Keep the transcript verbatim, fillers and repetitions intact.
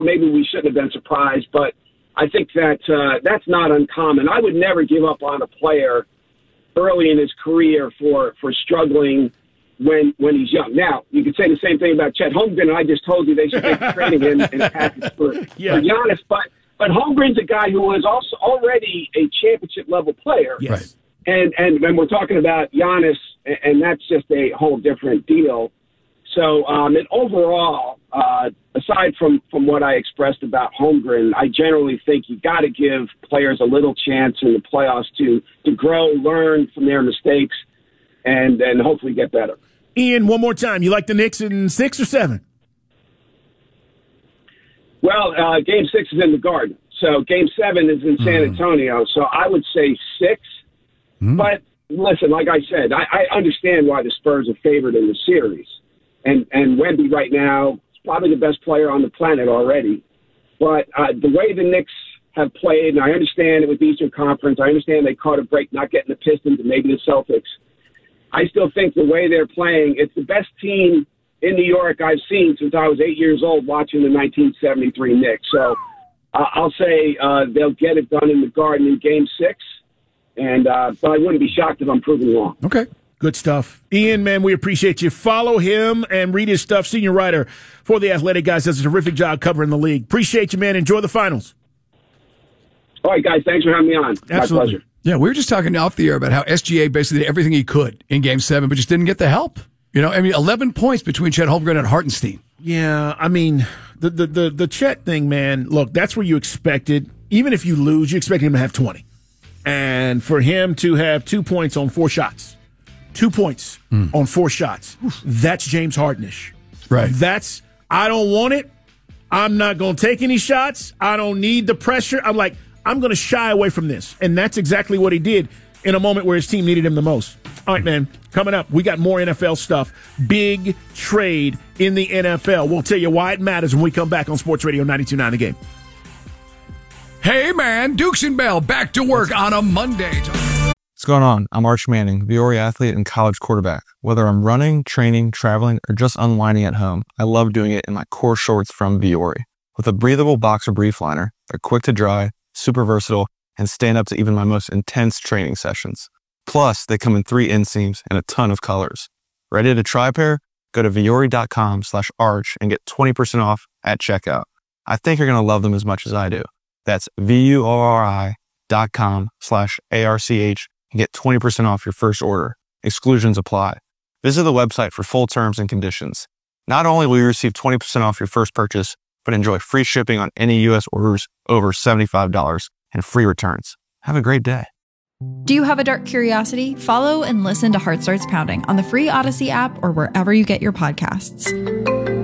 maybe we shouldn't have been surprised, but I think that uh, that's not uncommon. I would never give up on a player early in his career for, for struggling when when he's young. Now, you could say the same thing about Chet Holmgren, and I just told you they should be trading him in package for, yeah. for Giannis. But, but Holmgren's a guy who was also already a championship-level player. Yes. Right. And, and and we're talking about Giannis, and that's just a whole different deal. So, um, and overall, uh, aside from, from what I expressed about Holmgren, I generally think you got to give players a little chance in the playoffs to, to grow, learn from their mistakes, and, and hopefully get better. Ian, one more time. You like the Knicks in six or seven? Well, uh, game six is in the Garden. So game seven is in San Antonio. So I would say six. Mm. But listen, like I said, I, I understand why the Spurs are favored in the series. And and Wemby right now is probably the best player on the planet already. But uh, the way the Knicks have played, and I understand it with the Eastern Conference, I understand they caught a break not getting the Pistons and maybe the Celtics. I still think the way they're playing, it's the best team in New York I've seen since I was eight years old watching the nineteen seventy-three Knicks. So uh, I'll say uh, they'll get it done in the Garden in Game six. And uh, but I wouldn't be shocked if I'm proven wrong. Okay. Good stuff. Ian, man, we appreciate you. Follow him and read his stuff. Senior writer for The Athletic, guys, does a terrific job covering the league. Appreciate you, man. Enjoy the finals. All right, guys. Thanks for having me on. Absolutely. My pleasure. Yeah, we were just talking off the air about how S G A basically did everything he could in Game seven, but just didn't get the help. You know, I mean, eleven points between Chet Holmgren and Hartenstein. Yeah, I mean, the, the, the, the Chet thing, man, look, that's where you expected. Even if you lose, you expect him to have twenty. And for him to have two points on four shots. Two points mm. on four shots. That's James Hardenish. Right. That's, I don't want it. I'm not going to take any shots. I don't need the pressure. I'm like, I'm going to shy away from this. And that's exactly what he did in a moment where his team needed him the most. All right, man. Coming up, we got more N F L stuff. Big trade in the N F L. We'll tell you why it matters when we come back on Sports Radio ninety-two point nine The Game. Hey, man. Dukes and Bell back to work on a Monday. What's going on? I'm Arch Manning, Viore athlete and college quarterback. Whether I'm running, training, traveling, or just unwinding at home, I love doing it in my core shorts from Viore. With a breathable boxer brief liner, they're quick to dry, super versatile, and stand up to even my most intense training sessions. Plus, they come in three inseams and a ton of colors. Ready to try a pair? Go to Viore.com slash arch and get twenty percent off at checkout. I think you're going to love them as much as I do. That's V-U-O-R-I dot com slash A-R-C-H and get twenty percent off your first order. Exclusions apply. Visit the website for full terms and conditions. Not only will you receive twenty percent off your first purchase, but enjoy free shipping on any U S orders over seventy-five dollars and free returns. Have a great day. Do you have a dark curiosity? Follow and listen to Heart Starts Pounding on the free Odyssey app or wherever you get your podcasts.